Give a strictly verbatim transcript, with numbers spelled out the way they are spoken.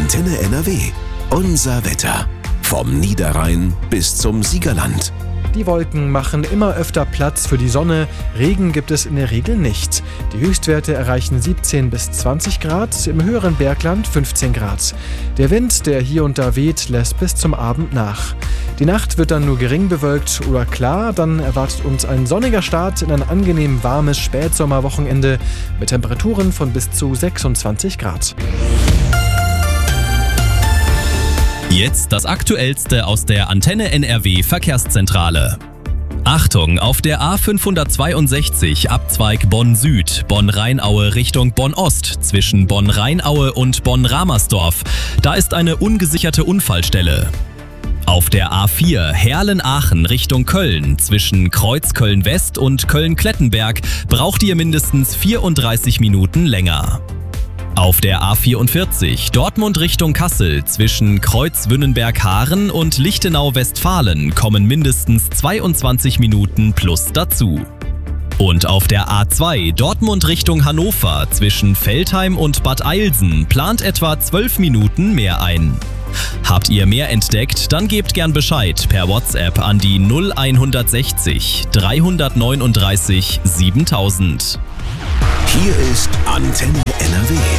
Antenne N R W. Unser Wetter. Vom Niederrhein bis zum Siegerland. Die Wolken machen immer öfter Platz für die Sonne. Regen gibt es in der Regel nicht. Die Höchstwerte erreichen siebzehn bis zwanzig Grad, im höheren Bergland fünfzehn Grad. Der Wind, der hier und da weht, lässt bis zum Abend nach. Die Nacht wird dann nur gering bewölkt oder klar, dann erwartet uns ein sonniger Start in ein angenehm warmes Spätsommerwochenende mit Temperaturen von bis zu sechsundzwanzig Grad. Jetzt das Aktuellste aus der Antenne N R W Verkehrszentrale. Achtung, auf der A fünfhundertzweiundsechzig Abzweig Bonn Süd, Bonn-Rheinaue Richtung Bonn-Ost zwischen Bonn-Rheinaue und Bonn-Ramersdorf. Da ist eine ungesicherte Unfallstelle. Auf der A vier Herlen-Aachen Richtung Köln zwischen Kreuzköln-West und Köln-Klettenberg braucht ihr mindestens vierunddreißig Minuten länger. Auf der A vierundvierzig Dortmund Richtung Kassel zwischen Kreuz-Wünnenberg-Haaren und Lichtenau-Westfalen kommen mindestens zweiundzwanzig Minuten plus dazu. Und auf der A zwei Dortmund Richtung Hannover zwischen Veltheim und Bad Eilsen plant etwa zwölf Minuten mehr ein. Habt ihr mehr entdeckt, dann gebt gern Bescheid per WhatsApp an die null hundertsechzig dreihundertneununddreißig siebentausend. Hier ist Antenne N R W.